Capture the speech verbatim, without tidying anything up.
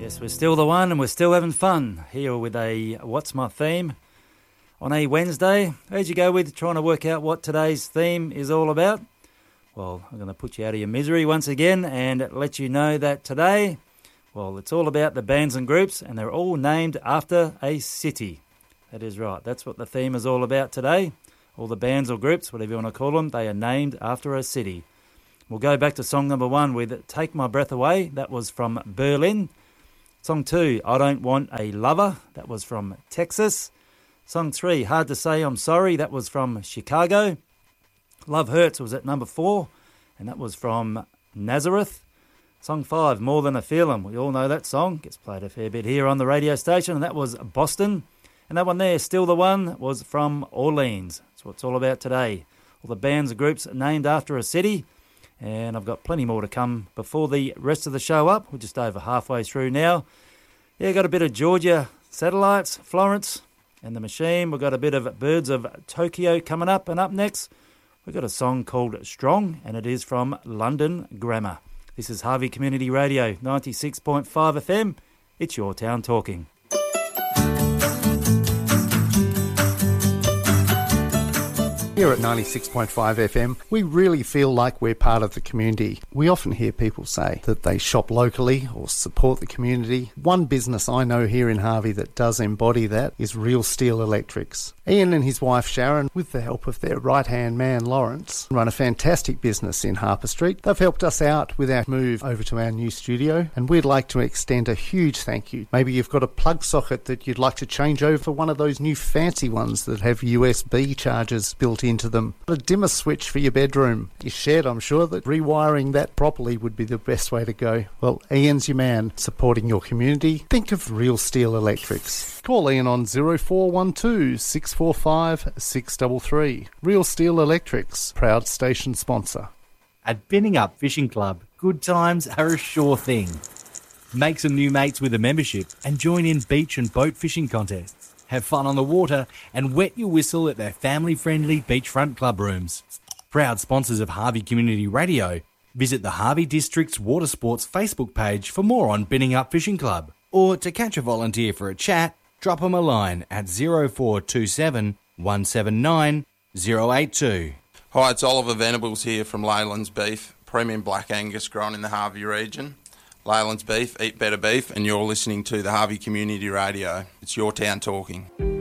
Yes, we're still the one and we're still having fun here with a What's My Theme on a Wednesday. How'd you go with trying to work out what today's theme is all about? Well, I'm going to put you out of your misery once again and let you know that today, well, it's all about the bands and groups and they're all named after a city. That is right. That's what the theme is all about today. All the bands or groups, whatever you want to call them, they are named after a city. We'll go back to song number one with Take My Breath Away. That was from Berlin. Song two, I Don't Want a Lover. That was from Texas. Song three, Hard to Say I'm Sorry. That was from Chicago. Love Hurts was at number four, and that was from Nazareth. Song five, More Than a Feeling. We all know that song. Gets played a fair bit here on the radio station, and that was Boston. And that one there, Still the One, was from Orleans. That's what it's all about today. All the bands and groups named after a city. And I've got plenty more to come before the rest of the show up. We're just over halfway through now. Yeah, got a bit of Georgia Satellites, Florence and the Machine. We've got a bit of Birds of Tokyo coming up. And up next, we've got a song called Strong, and it is from London Grammar. This is Harvey Community Radio, ninety-six point five F M. It's your town talking. Here at ninety-six point five F M, we really feel like we're part of the community. We often hear people say that they shop locally or support the community. One business I know here in Harvey that does embody that is Real Steel Electrics. Ian and his wife Sharon, with the help of their right-hand man Lawrence, run a fantastic business in Harper Street. They've helped us out with our move over to our new studio, and we'd like to extend a huge thank you. Maybe you've got a plug socket that you'd like to change over for one of those new fancy ones that have U S B chargers built in into them. A dimmer switch for your bedroom. Your shed, I'm sure that rewiring that properly would be the best way to go. Well, Ian's your man, supporting your community. Think of Real Steel Electrics. Call Ian on zero four one two, six four five, six three three. Real Steel Electrics, proud station sponsor. At Binning Up Fishing Club, good times are a sure thing. Make some new mates with a membership and join in beach and boat fishing contests. Have fun on the water and wet your whistle at their family-friendly beachfront club rooms. Proud sponsors of Harvey Community Radio. Visit the Harvey District's Water Sports Facebook page for more on Binning Up Fishing Club. Or to catch a volunteer for a chat, drop them a line at zero four two seven, one seven nine, zero eight two. Hi, it's Oliver Venables here from Leyland's Beef, premium black Angus grown in the Harvey region. Leyland's Beef, eat better beef, and you're listening to the Harvey Community Radio. It's your town talking.